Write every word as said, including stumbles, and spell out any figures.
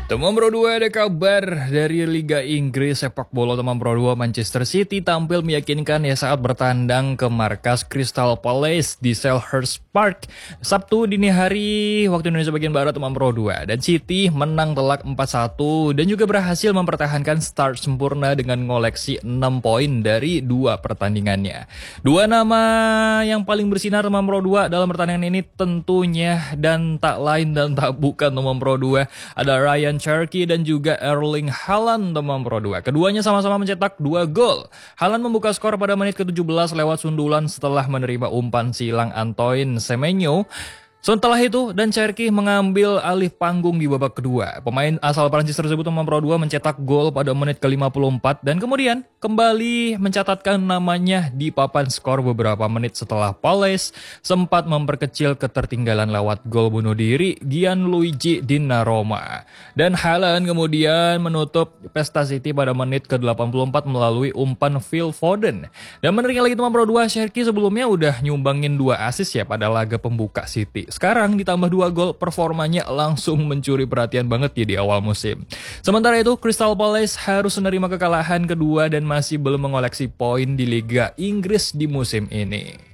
Teman Pro dua, ada kabar dari Liga Inggris sepak bola. Teman Pro dua, Manchester City tampil meyakinkan ya saat bertandang ke markas Crystal Palace di Selhurst Park Sabtu dini hari waktu Indonesia bagian barat. Teman Pro dua, dan City menang telak empat satu dan juga berhasil mempertahankan start sempurna dengan ngoleksi enam poin dari dua pertandingannya. Dua nama yang paling bersinar Teman Pro dua dalam pertandingan ini tentunya dan tak lain dan tak bukan Teman Pro dua, ada Ryan Cherky dan juga Erling Haaland Teman Pro dua. Keduanya sama-sama mencetak dua gol. Haaland membuka skor pada menit ke tujuh belas lewat sundulan setelah menerima umpan silang Antoine Semenyo. Setelah itu, dan Cherky mengambil alih panggung di babak kedua. Pemain asal Prancis tersebut Teman Pro dua mencetak gol pada menit ke lima puluh empat dan kemudian kembali mencatatkan namanya di papan skor beberapa menit setelah Palace sempat memperkecil ketertinggalan lewat gol bunuh diri Gianluigi Donnarumma. Dan Haaland kemudian menutup pesta City pada menit ke delapan puluh empat melalui umpan Phil Foden. Dan menariknya lagi Teman Pro dua, Cherky sebelumnya udah nyumbangin dua assist ya pada laga pembuka City. Sekarang ditambah dua gol, performanya langsung mencuri perhatian banget ya di awal musim. Sementara itu, Crystal Palace harus menerima kekalahan kedua dan masih belum mengoleksi poin di Liga Inggris di musim ini.